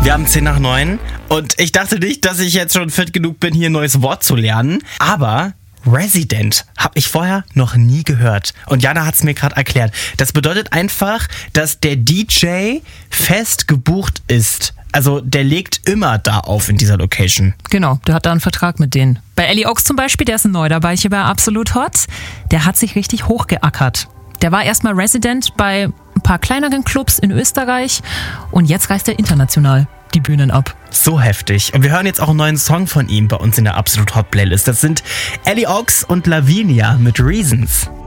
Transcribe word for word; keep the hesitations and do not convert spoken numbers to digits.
Wir haben zehn nach neun und ich dachte nicht, dass ich jetzt schon fit genug bin, hier ein neues Wort zu lernen. Aber Resident habe ich vorher noch nie gehört. Und Jana hat es mir gerade erklärt. Das bedeutet einfach, dass der D J fest gebucht ist. Also der legt immer da auf in dieser Location. Genau, der hat da einen Vertrag mit denen. Bei Ellie Ox zum Beispiel, der ist neu dabei hier bei Absolut Hot. Der hat sich richtig hochgeackert. Der war erstmal Resident bei ein paar kleineren Clubs in Österreich und jetzt reißt er international die Bühnen ab. So heftig. Und wir hören jetzt auch einen neuen Song von ihm bei uns in der Absolut Hot Playlist. Das sind Ellie Ox und Lavinia mit Reasons.